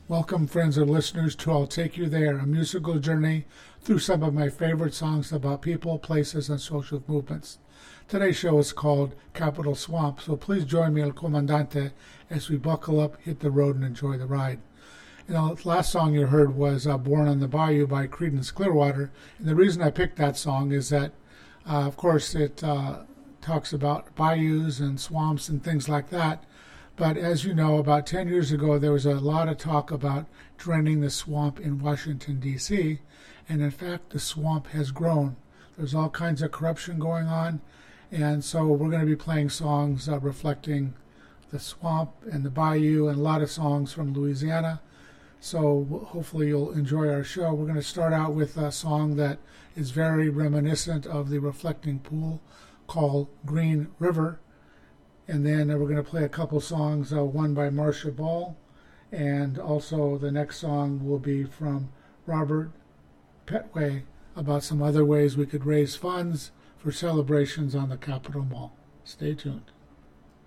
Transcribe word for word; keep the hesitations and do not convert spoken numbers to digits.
Welcome, friends and listeners, to I'll Take You There, a musical journey through some of my favorite songs about people, places, and social movements. Today's show is called Capital Swamp, so please join me, El Comandante, as we buckle up, hit the road, and enjoy the ride. And the last song you heard was uh, Born on the Bayou by Creedence Clearwater. And the reason I picked that song is that, uh, of course, it uh, talks about bayous and swamps and things like that. But as you know, about ten years ago, there was a lot of talk about draining the swamp in Washington, D C, and in fact, the swamp has grown. There's all kinds of corruption going on, and so we're going to be playing songs uh, reflecting the swamp and the bayou, and a lot of songs from Louisiana. So hopefully you'll enjoy our show. We're going to start out with a song that is very reminiscent of the Reflecting Pool called Green River. And then we're going to play a couple songs, uh, one by Marcia Ball, and also the next song will be from Robert Petway about some other ways we could raise funds for celebrations on the Capitol Mall. Stay tuned.